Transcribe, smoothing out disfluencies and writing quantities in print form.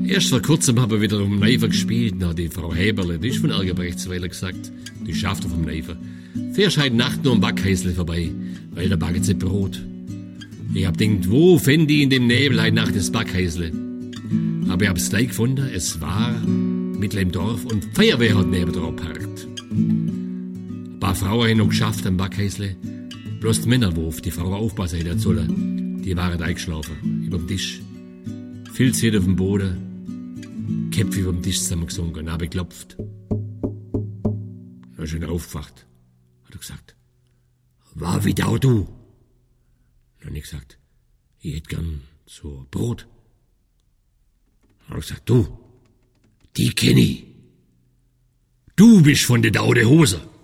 Erst vor kurzem haben wir wieder um Neifer gespielt. Na, die Frau Heberle, die ist von Ergebrechtsweiler gesagt. Die schafft vom Neifer. Fährst heute Nacht nur am Backhäusle vorbei, weil da backen sie Brot. Ich hab gedacht, wo fänd ich in dem Nebel heute Nacht das Backhäusle? Aber ich hab's gleich gefunden, es war mitten im Dorf und die Feuerwehr hat neben dran geparkt. Ein paar Frauen haben noch geschafft am Backhäusle. Bloß die Männer, wo auf die Frau aufpassen hätten sollen, die waren eingeschlafen, überm Tisch. Filz auf dem Boden, Köpfe überm Tisch zusammengesunken, habe geklopft. Dann ist er aufgewacht, hat er gesagt, war wieder auch du? Dann habe ich gesagt, ich hätte gern so Brot. Dann hat er gesagt, du, die kenn ich. Du bist von der Daude Hose.